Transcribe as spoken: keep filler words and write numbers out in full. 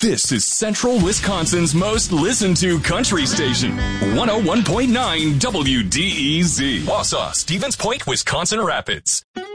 This is Central Wisconsin's most listened to country station, one oh one point nine W D E Z. Wausau, Stevens Point, Wisconsin Rapids.